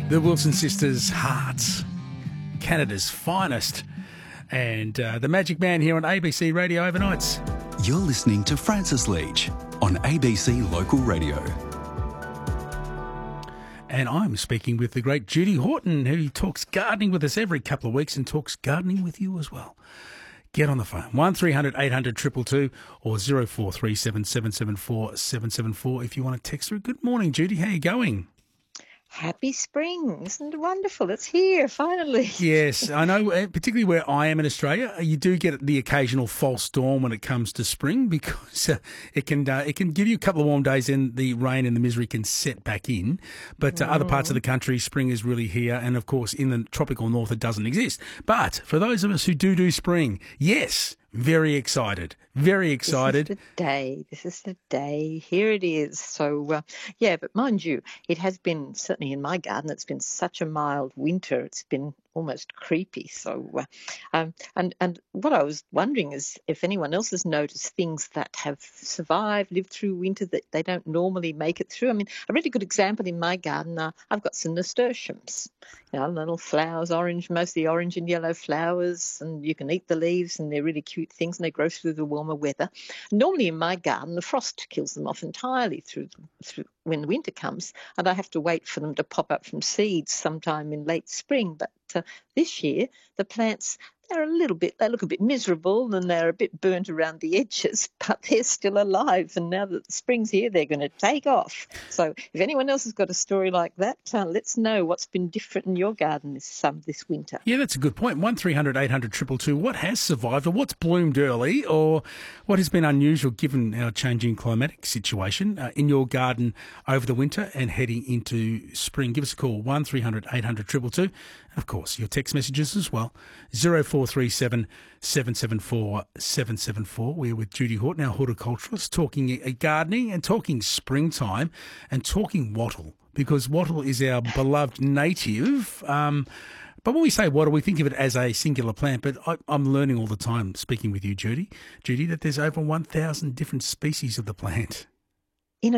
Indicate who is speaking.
Speaker 1: The Wilson Sisters, Hearts, Canada's finest, and the Magic Man here on ABC Radio Overnights.
Speaker 2: You're listening to Francis Leach on ABC Local Radio.
Speaker 1: And I'm speaking with the great Judy Horton, who talks gardening with us every couple of weeks and talks gardening with you as well. Get on the phone, 1300 800 222 or 0437 774 774 if you want to text through. Good morning, Judy. How are you going?
Speaker 3: Happy spring. Isn't it wonderful? It's here, finally.
Speaker 1: Yes, I know, particularly where I am in Australia, you do get the occasional false storm when it comes to spring because it can give you a couple of warm days and the rain and the misery can set back in. But other parts of the country, spring is really here. And, of course, in the tropical north, it doesn't exist. But for those of us who do spring, yes, very excited. Very excited.
Speaker 3: This is the day. Here it is. So, but mind you, it has been, certainly in my garden, it's been such a mild winter. It's been almost creepy. So, and what I was wondering is if anyone else has noticed things that have survived, lived through winter that they don't normally make it through. I mean, a really good example in my garden, I've got some nasturtiums, little flowers, mostly orange and yellow flowers, and you can eat the leaves, and they're really cute things, and they grow through the warmer weather. Normally in my garden, the frost kills them off entirely through when the winter comes, and I have to wait for them to pop up from seeds sometime in late spring. But this year, the plants, they look a bit miserable and they're a bit burnt around the edges, but they're still alive. And now that spring's here, they're going to take off. So if anyone else has got a story like that, let's know what's been different in your garden this winter.
Speaker 1: Yeah, that's a good point. 1300 800 222. What has survived or what's bloomed early or what has been unusual given our changing climatic situation in your garden over the winter and heading into spring? Give us a call, 1300 800 222. And of course, your text messages as well, 0437 774 774. We're with Judy Horton, our horticulturalist, talking gardening and talking springtime and talking wattle, because wattle is our beloved native. But when we say wattle, we think of it as a singular plant, but I'm learning all the time, speaking with you, Judy, that there's over 1,000 different species of the plant.